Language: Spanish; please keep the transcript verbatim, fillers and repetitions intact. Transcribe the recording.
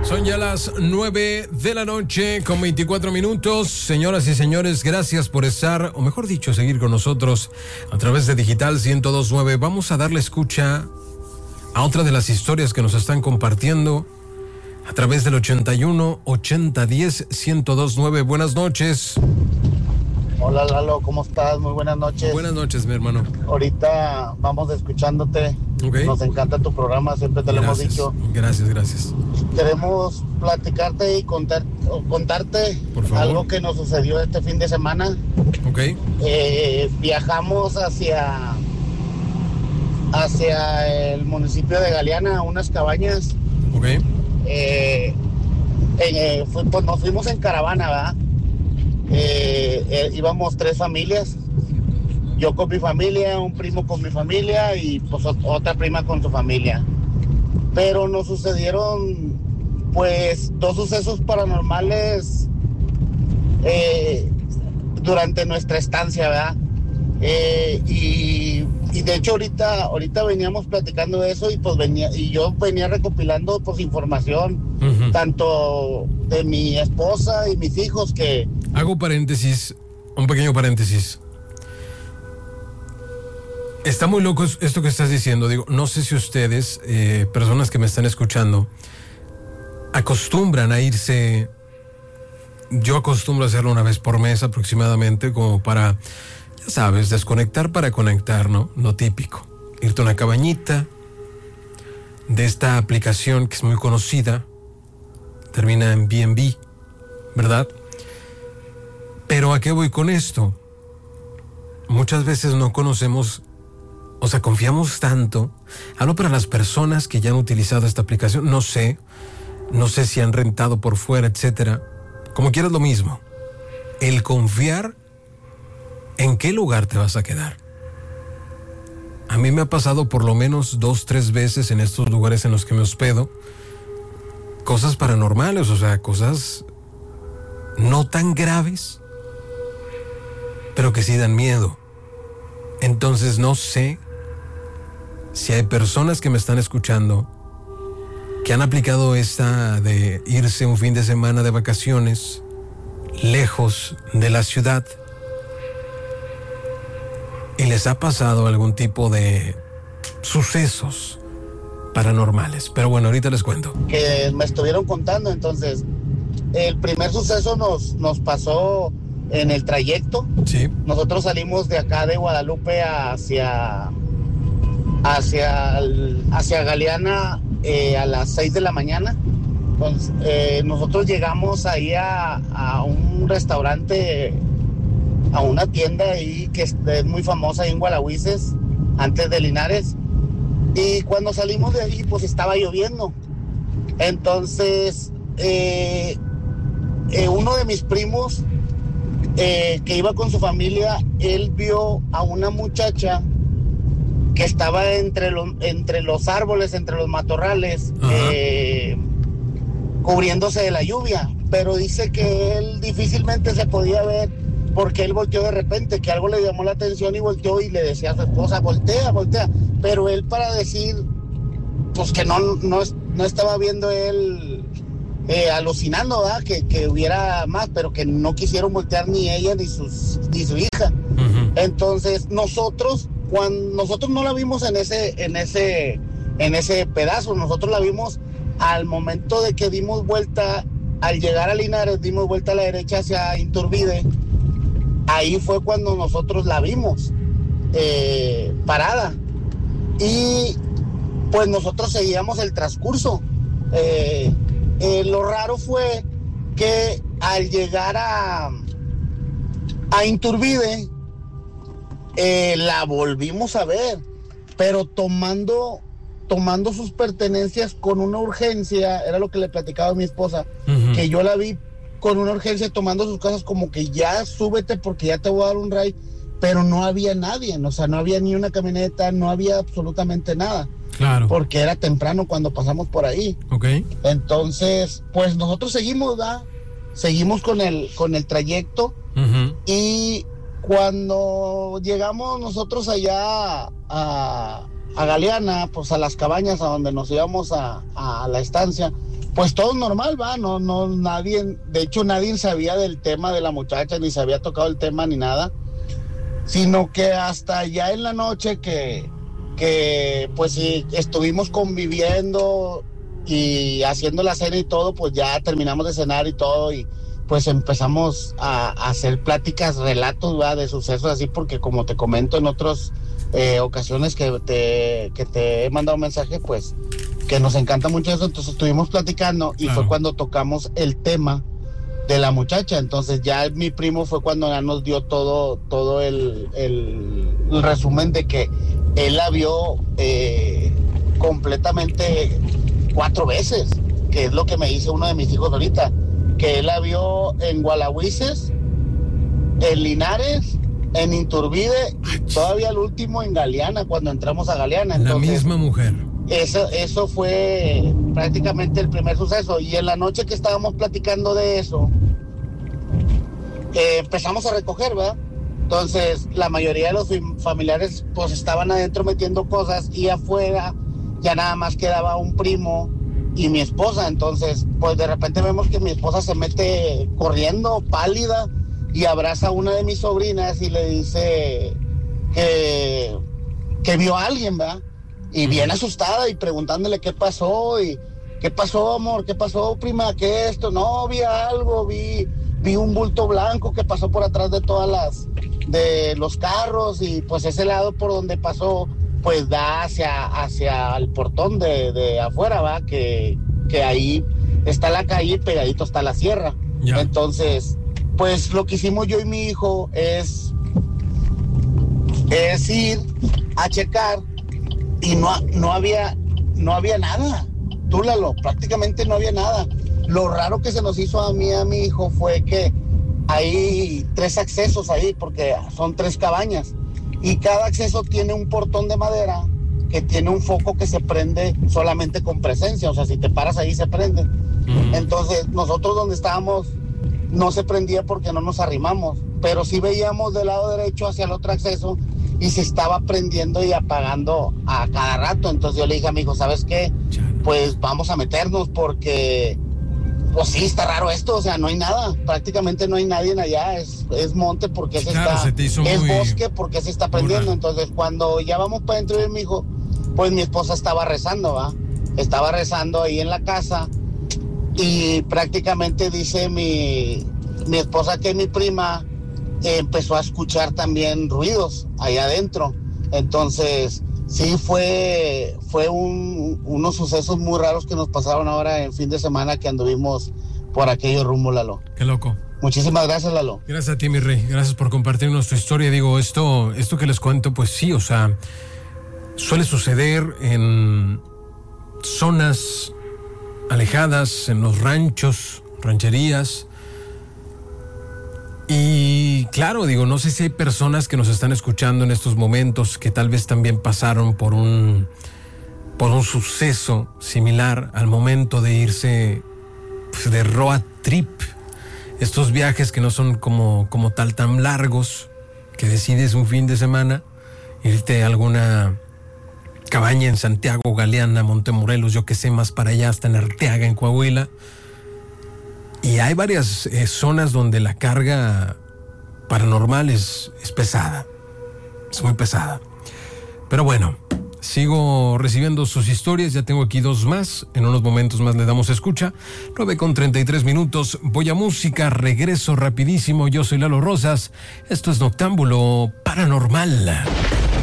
Son ya las nueve de la noche con veinticuatro minutos. Señoras y señores, gracias por estar, o mejor dicho, seguir con nosotros a través de Digital ciento dos punto nueve. Vamos a darle escucha a otra de las historias que nos están compartiendo a través del ochenta y uno, ochenta, diez, ciento dos punto nueve. Buenas noches. Hola Lalo, ¿cómo estás? Muy buenas noches. Buenas noches, mi hermano. Ahorita vamos escuchándote. Okay. Nos encanta tu programa, siempre te Gracias. lo hemos dicho. Gracias, gracias. Queremos platicarte y contar, contarte algo que nos sucedió este fin de semana. Ok. Eh, viajamos hacia, hacia el municipio de Galeana, a unas cabañas. Ok. Eh, eh, fue, pues nos fuimos en caravana, ¿verdad? Eh, eh, íbamos tres familias, yo con mi familia, un primo con mi familia y pues otra prima con su familia. Pero nos sucedieron pues dos sucesos paranormales eh, durante nuestra estancia, ¿verdad? Eh, y, y de hecho ahorita, ahorita veníamos platicando de eso y pues venía, y yo venía recopilando pues información, uh-huh. tanto de mi esposa y mis hijos que... Hago paréntesis, un pequeño paréntesis. Está muy loco esto que estás diciendo. Digo, no sé si ustedes, eh, personas que me están escuchando, acostumbran a irse. Yo acostumbro a hacerlo una vez por mes aproximadamente, como para, ya sabes, desconectar para conectar, ¿no? Lo típico. Irte a una cabañita de esta aplicación que es muy conocida, termina en B and B, ¿verdad? Pero ¿a qué voy con esto? Muchas veces no conocemos, o sea, confiamos tanto. Hablo para las personas que ya han utilizado esta aplicación. No sé, no sé si han rentado por fuera, etcétera. Como quieras, lo mismo. El confiar en qué lugar te vas a quedar. A mí me ha pasado por lo menos dos, tres veces en estos lugares en los que me hospedo cosas paranormales, o sea, cosas no tan graves, pero que sí dan miedo. Entonces no sé si hay personas que me están escuchando que han aplicado esta de irse un fin de semana de vacaciones lejos de la ciudad y les ha pasado algún tipo de sucesos paranormales. Pero bueno, ahorita les cuento. Que me estuvieron contando, entonces, el primer suceso nos, nos pasó en el trayecto. Sí. Nosotros salimos de acá de Guadalupe hacia hacia, hacia Galeana eh, a las seis de la mañana. Entonces, eh, nosotros llegamos ahí a, a un restaurante, a una tienda ahí que es, es muy famosa ahí en Gualahuises, antes de Linares. Y cuando salimos de ahí, pues estaba lloviendo. Entonces, eh, eh, uno de mis primos Eh, que iba con su familia, él vio a una muchacha que estaba entre, lo, entre los árboles, entre los matorrales, eh, cubriéndose de la lluvia, pero dice que él difícilmente se podía ver porque él volteó de repente, que algo le llamó la atención y volteó y le decía a su esposa, voltea, voltea, pero él para decir pues que no, no, no estaba viendo él Eh, alucinando, ¿verdad? Que, que hubiera más, pero que no quisieron voltear ni ella ni, sus, ni su hija. Uh-huh. Entonces nosotros, cuando nosotros no la vimos en ese, en ese, en ese pedazo, nosotros la vimos al momento de que dimos vuelta, al llegar a Linares, dimos vuelta a la derecha hacia Iturbide. Ahí fue cuando nosotros la vimos eh, parada. Y pues nosotros seguíamos el transcurso. Eh, Eh, lo raro fue que al llegar a, a Iturbide, eh, la volvimos a ver, pero tomando, tomando sus pertenencias con una urgencia, era lo que le platicaba a mi esposa, uh-huh. que yo la vi con una urgencia tomando sus cosas como que ya súbete porque ya te voy a dar un ride, pero no había nadie, o sea, no había ni una camioneta, no había absolutamente nada. Claro. Porque era temprano cuando pasamos por ahí. Ok. Entonces, pues nosotros seguimos, ¿verdad? Seguimos con el, con el trayecto. Uh-huh. Y cuando llegamos nosotros allá a, a Galeana, pues a las cabañas a donde nos íbamos a, a la estancia, pues todo normal, va, no, no, nadie, de hecho nadie sabía del tema de la muchacha, ni se había tocado el tema ni nada, sino que hasta ya en la noche que, que pues sí, estuvimos conviviendo y haciendo la cena y todo, pues ya terminamos de cenar y todo, y pues empezamos a, a hacer pláticas, relatos, ¿va? De sucesos así, porque como te comento en otras eh, ocasiones que te, que te he mandado un mensaje, pues que nos encanta mucho eso, entonces estuvimos platicando y claro. Fue cuando tocamos el tema de la muchacha, entonces ya mi primo fue cuando ya nos dio todo, todo el, el, el resumen de que él la vio eh, completamente cuatro veces, que es lo que me dice uno de mis hijos ahorita, que él la vio en Gualahuises, en Linares, en Iturbide, y todavía el último en Galeana, cuando entramos a Galeana. Entonces, la misma mujer. Eso, eso fue prácticamente el primer suceso. Y en la noche que estábamos platicando de eso, eh, empezamos a recoger, ¿verdad? Entonces, la mayoría de los familiares pues estaban adentro metiendo cosas y afuera ya nada más quedaba un primo y mi esposa. Entonces, pues de repente vemos que mi esposa se mete corriendo, pálida, y abraza a una de mis sobrinas y le dice que, que vio a alguien, ¿verdad? Y bien asustada y preguntándole qué pasó y qué pasó, amor, qué pasó, prima, qué esto, no, vi algo, vi, vi un bulto blanco que pasó por atrás de todas las, de los carros, y pues ese lado por donde pasó, pues da hacia, hacia el portón de, de afuera, va, que, que ahí está la calle, pegadito está la sierra. Yeah. Entonces, pues lo que hicimos yo y mi hijo es, es ir a checar. Y no, no había, no había nada, tú Lalo, prácticamente no había nada. Lo raro que se nos hizo a mí y a mi hijo fue que hay tres accesos ahí, porque son tres cabañas, y cada acceso tiene un portón de madera que tiene un foco que se prende solamente con presencia, o sea, si te paras ahí se prende. Mm. Entonces, nosotros donde estábamos no se prendía porque no nos arrimamos, pero sí veíamos del lado derecho hacia el otro acceso y se estaba prendiendo y apagando a cada rato. Entonces yo le dije a mi hijo, ¿sabes qué? Pues vamos a meternos porque, pues sí, está raro esto, o sea, no hay nada, prácticamente no hay nadie allá, es, es monte porque se claro, está, se es muy... bosque porque se está prendiendo. Entonces cuando ya vamos para adentro de mi hijo, pues mi esposa estaba rezando, ¿va? Estaba rezando ahí en la casa y prácticamente dice mi, mi esposa que mi prima Eh, empezó a escuchar también ruidos allá adentro. Entonces sí fue fue un, unos sucesos muy raros que nos pasaron ahora en fin de semana que anduvimos por aquello rumbo, Lalo. Qué loco. Muchísimas gracias, Lalo. Gracias a ti, mi rey, gracias por compartirnos tu historia. Digo, esto esto que les cuento, pues sí, o sea, suele suceder en zonas alejadas, en los ranchos, rancherías. Y claro, digo, no sé si hay personas que nos están escuchando en estos momentos que tal vez también pasaron por un por un suceso similar al momento de irse pues, de road trip, estos viajes que no son como, como tal tan largos, que decides un fin de semana irte a alguna cabaña en Santiago, Galeana, Montemorelos, yo que sé, más para allá, hasta en Arteaga, en Coahuila. Y hay varias eh, zonas donde la carga paranormal es, es pesada, es muy pesada. Pero bueno, sigo recibiendo sus historias, ya tengo aquí dos más, en unos momentos más le damos escucha. nueve con treinta y tres minutos, voy a música, regreso rapidísimo, yo soy Lalo Rosas, esto es Noctámbulo Paranormal.